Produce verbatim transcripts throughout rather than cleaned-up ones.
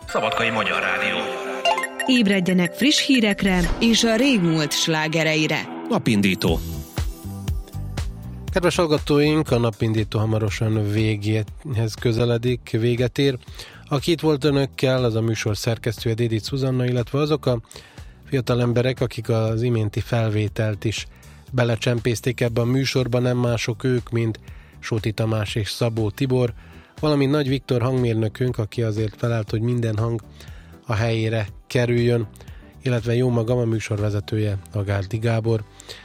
Szabadkai Magyar Rádió. Ébredjenek friss hírekre és a régmúlt slágereire. Napindító. Kedves hallgatóink, a napindító hamarosan végéhez közeledik, véget ér. Aki itt volt önökkel, az a műsor szerkesztője Dédic Zsuzsanna, illetve azok a fiatal emberek, akik az iménti felvételt is belecsempészték ebbe a műsorba, nem mások ők, mint Sóti Tamás és Szabó Tibor, valamint Nagy Viktor hangmérnökünk, aki azért felállt, hogy minden hang a helyére kerüljön, illetve jó magam, a műsorvezetője, Agárdi Gábor.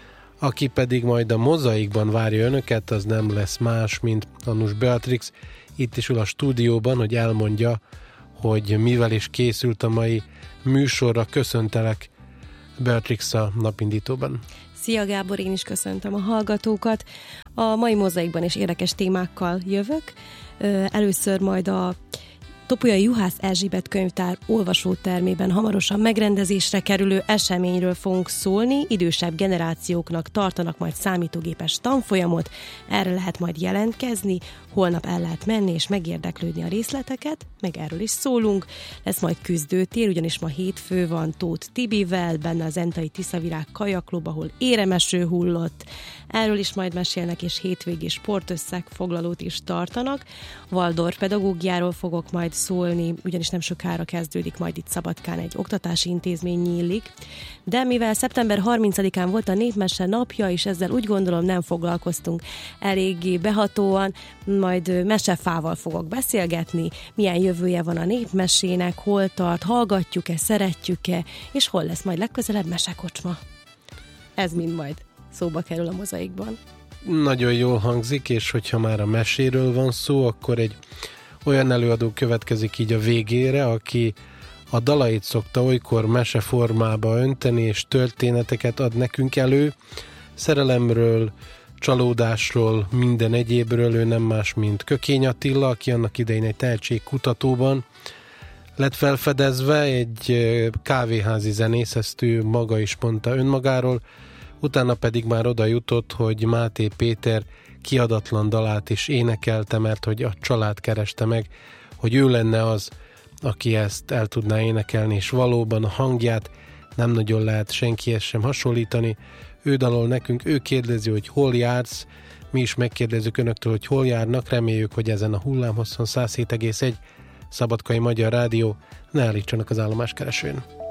Aki pedig majd a mozaikban várja önöket, az nem lesz más, mint Annus Beatrix. Itt is ül a stúdióban, hogy elmondja, hogy mivel is készült a mai műsorra. Köszöntelek, Beatrix, a napindítóban. Szia Gábor, én is köszöntöm a hallgatókat. A mai mozaikban is érdekes témákkal jövök. Először majd a Topolyai Juhász Erzsébet könyvtár olvasótermében hamarosan megrendezésre kerülő eseményről fogunk szólni. Idősebb generációknak tartanak majd számítógépes tanfolyamot, erre lehet majd jelentkezni, holnap el lehet menni és megérdeklődni a részleteket, meg erről is szólunk. Lesz majd küzdőtér, ugyanis ma hétfő van Tóth Tibivel, benne az Entai Tiszavirág kajaklub, ahol éremeső hullott. Erről is majd mesélnek, és hétvégi sportösszegfoglalót is tartanak. Waldorf pedagógiáról fogok majd szólni, ugyanis nem sokára kezdődik majd itt Szabadkán egy oktatási intézmény nyílik. De mivel szeptember harmincadikán volt a népmese napja, és ezzel úgy gondolom nem foglalkoztunk eléggé behatóan, majd mesefával fogok beszélgetni, milyen jövője van a népmesének, hol tart, hallgatjuk-e, szeretjük-e, és hol lesz majd legközelebb mesekocsma. Ez mind majd szóba kerül a mozaikban. Nagyon jól hangzik, és hogyha már a meséről van szó, akkor egy olyan előadó következik így a végére, aki a dalait szokta olykor mese formába önteni, és történeteket ad nekünk elő. Szerelemről, csalódásról, minden egyébről, ő nem más, mint Kökény Attila, aki annak idején egy tehetségkutatóban lett felfedezve, egy kávéházi zenész, ezt ő maga is mondta önmagáról, utána pedig már oda jutott, hogy Máté Péter kiadatlan dalát is énekelte, mert hogy a család kereste meg, hogy ő lenne az, aki ezt el tudná énekelni, és valóban a hangját nem nagyon lehet senkihez sem hasonlítani. Ő dalol nekünk, ő kérdezi, hogy hol jársz, mi is megkérdezzük önöktől, hogy hol járnak, reméljük, hogy ezen a hullámhosszon száz hét egész egy Szabadkai Magyar Rádió, ne állítsanak az állomáskeresőn.